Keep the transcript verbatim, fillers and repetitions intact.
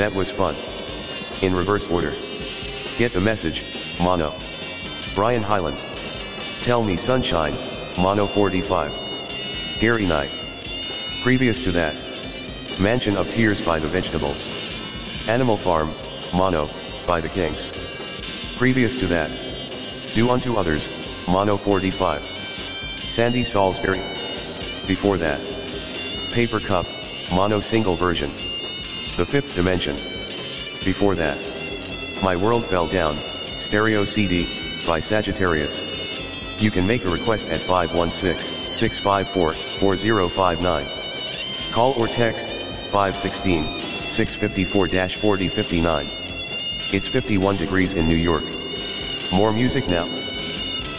That was fun. In reverse order. Get the message, Mono. Brian Hyland. Tell Me Sunshine, Mono forty-five. Gary Knight. Previous to that. Mansion of Tears by the Vegetables. Animal Farm, Mono, by the Kings. Previous to that. Do Unto Others, Mono forty-five. Sandy Salisbury. Before that. Paper Cup, Mono single version. The Fifth Dimension. Before that. My World Fell Down, stereo C D, by Sagittarius. You can make a request at five one six, six five four, four zero five nine. Call or text, five one six, six five four, four zero five nine. It's fifty-one degrees in New York. More music now.